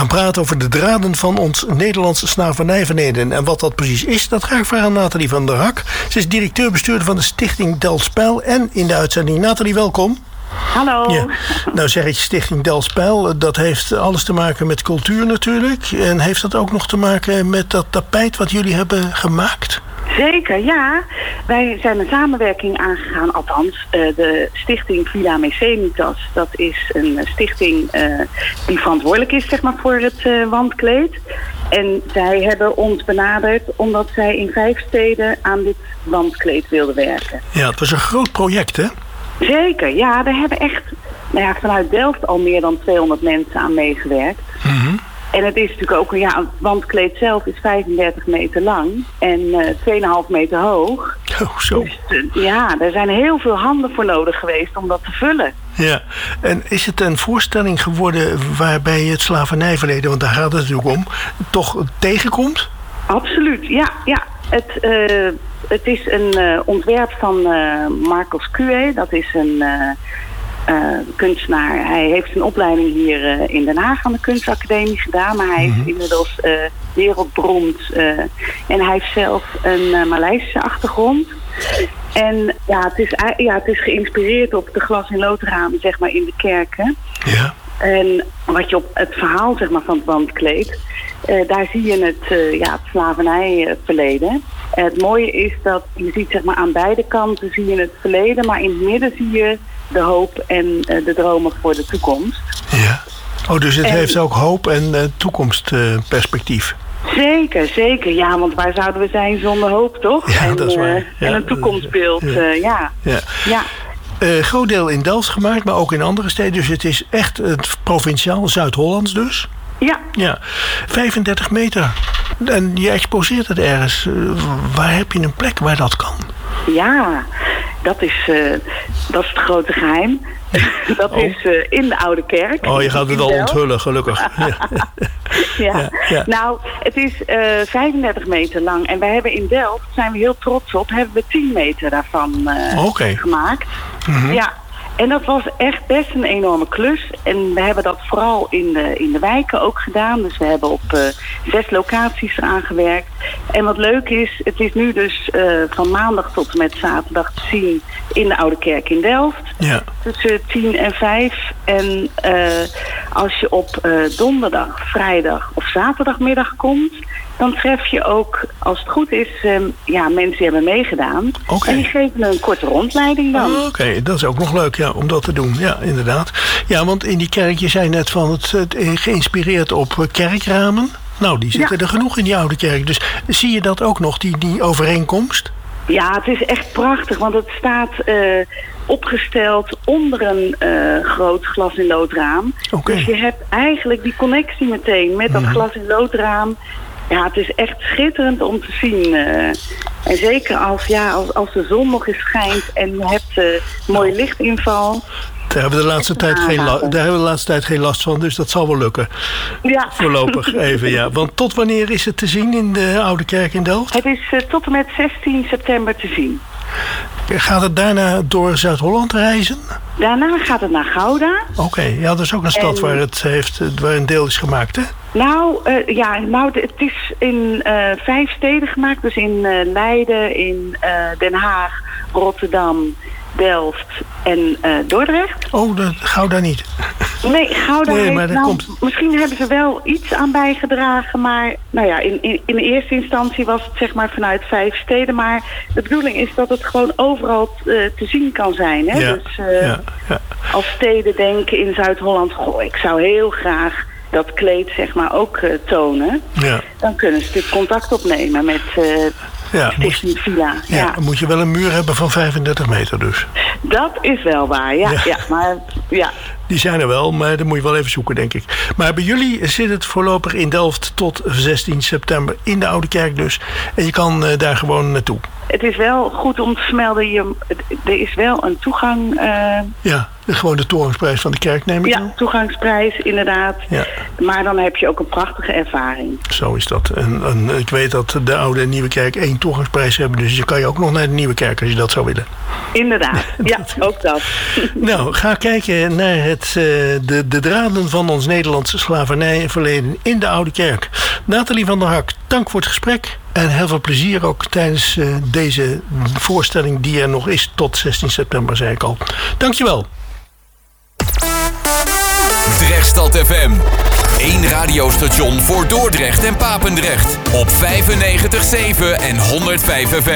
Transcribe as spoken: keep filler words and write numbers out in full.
gaan praten over de draden van ons Nederlandse slavernijverleden. En wat dat precies is, dat ga ik vragen aan Nathalie van der Hak. Ze is directeur-bestuurder van de Stichting Delfzijl en in de uitzending. Nathalie, welkom. Hallo. Ja. Nou zeg ik Stichting Delfzijl, dat heeft alles te maken met cultuur natuurlijk. En heeft dat ook nog te maken met dat tapijt wat jullie hebben gemaakt? Zeker, ja. Wij zijn een samenwerking aangegaan, althans uh, de stichting Villa Mecenitas. Dat is een stichting uh, die verantwoordelijk is, zeg maar, voor het uh, wandkleed. En zij hebben ons benaderd omdat zij in vijf steden aan dit wandkleed wilden werken. Ja, het was een groot project, hè? Zeker, ja. Daar hebben echt nou ja, vanuit Delft al meer dan tweehonderd mensen aan meegewerkt. Mm-hmm. En het is natuurlijk ook, ja, het wandkleed zelf is vijfendertig meter lang en uh, twee komma vijf meter hoog. Oh, zo. Dus uh, ja, er zijn heel veel handen voor nodig geweest om dat te vullen. Ja, en is het een voorstelling geworden waarbij het slavernijverleden, want daar gaat het natuurlijk om, toch tegenkomt? Absoluut, ja. ja. Het, uh, het is een uh, ontwerp van uh, Marcos Cue, dat is een... Uh, Uh, kunstenaar. Hij heeft zijn opleiding hier uh, in Den Haag aan de kunstacademie gedaan, maar hij Mm-hmm. is inmiddels uh, wereldberoemd uh, en hij heeft zelf een uh, Maleisische achtergrond. En ja het, is, ja, het is geïnspireerd op de glas- en loodramen, zeg maar, in de kerken. Ja. En wat je op het verhaal, zeg maar, van het wandkleed, uh, daar zie je het, uh, ja, het slavernijverleden. Uh, het mooie is dat je ziet, zeg maar, aan beide kanten zie je het verleden, maar in het midden zie je de hoop en uh, de dromen voor de toekomst. Ja. Oh, dus het en, heeft ook hoop en uh, toekomstperspectief. Uh, zeker, zeker. Ja, want waar zouden we zijn zonder hoop, toch? Ja, en, dat is waar. Uh, ja, en een toekomstbeeld, ja. Uh, ja. ja. ja. Uh, groot deel in Delft gemaakt, maar ook in andere steden. Dus het is echt het provinciaal Zuid-Hollands dus. Ja. Ja. vijfendertig meter. En je exposeert het ergens. Uh, waar heb je een plek waar dat kan? Ja, dat is, uh, dat is het grote geheim. Dat oh. is uh, in de Oude Kerk. Oh, je gaat het al onthullen, gelukkig. ja. ja. Ja, ja. Nou, het is uh, vijfendertig meter lang. En wij hebben in Delft, zijn we heel trots op, hebben we tien meter daarvan uh, okay. gemaakt. Mm-hmm. Ja. En dat was echt best een enorme klus. En we hebben dat vooral in de, in de wijken ook gedaan. Dus we hebben op uh, zes locaties eraan gewerkt. En wat leuk is, het is nu dus uh, van maandag tot en met zaterdag te zien in de Oude Kerk in Delft. Ja. Tussen tien en vijf. En uh, als je op uh, donderdag, vrijdag of zaterdagmiddag komt, dan tref je ook, als het goed is, um, ja, mensen die hebben meegedaan. Okay. En die geven een korte rondleiding dan. Oh, Oké, okay. Dat is ook nog leuk, ja, om dat te doen. Ja, inderdaad. Ja, want in die kerk, je zei net van het, het geïnspireerd op kerkramen. Nou, die zitten ja. er genoeg in die Oude Kerk. Dus zie je dat ook nog, die, die overeenkomst? Ja, het is echt prachtig, want het staat uh, opgesteld onder een uh, groot glas- en loodraam. Okay. Dus je hebt eigenlijk die connectie meteen met dat mm. glas- en loodraam. Ja, het is echt schitterend om te zien. Uh, en zeker als, ja, als, als de zon nog eens schijnt en je hebt uh, mooie lichtinval. Daar hebben we de laatste tijd geen la- daar hebben we de laatste tijd geen last van, dus dat zal wel lukken. Ja. Voorlopig even, ja. Want tot wanneer is het te zien in de Oude Kerk in Delft? Het is uh, tot en met zestien september te zien. Gaat het daarna door Zuid-Holland reizen? Daarna gaat het naar Gouda. Oké, okay. Ja, dat is ook een stad en waar, het heeft, waar een deel is gemaakt, hè? Nou, uh, ja, nou, het is in uh, vijf steden gemaakt. Dus in uh, Leiden, in uh, Den Haag, Rotterdam, Delft en uh, Dordrecht. Oh, dat, Gouda niet. Nee, Gouda nee, heeft, maar nou, komt... misschien hebben ze wel iets aan bijgedragen, maar nou ja, in, in, in de eerste instantie was het zeg maar vanuit vijf steden, maar de bedoeling is dat het gewoon overal uh, te zien kan zijn. Hè? Ja, dus uh, ja, ja. als steden denken in Zuid-Holland, goh, ik zou heel graag dat kleed zeg maar ook uh, tonen, ja. dan kunnen ze natuurlijk contact opnemen met uh, ja, Stichting Villa. Ja, ja, dan moet je wel een muur hebben van vijfendertig meter dus. Dat is wel waar, ja. ja. ja maar ja. Die zijn er wel, maar dan moet je wel even zoeken, denk ik. Maar bij jullie zit het voorlopig in Delft tot zestien september in de Oude Kerk dus. En je kan uh, daar gewoon naartoe. Het is wel goed om te vermelden, je, er is wel een toegang. Uh, ja, gewoon de toegangsprijs van de kerk neem ik Ja, aan. toegangsprijs inderdaad. Ja. Maar dan heb je ook een prachtige ervaring. Zo is dat. En, en ik weet dat de Oude en Nieuwe Kerk één toegangsprijs hebben. Dus je kan je ook nog naar de Nieuwe Kerk als je dat zou willen. Inderdaad, ja, ook dat. Nou, ga kijken naar met uh, de, de draden van ons Nederlandse slavernijverleden in de Oude Kerk. Nathalie van der Hak, dank voor het gesprek. En heel veel plezier ook tijdens uh, deze voorstelling die er nog is tot zestien september, zei ik al. Dankjewel. Drechtstad F M. Eén radiostation voor Dordrecht en Papendrecht. Op vijfennegentig komma zeven en honderdvijf F M.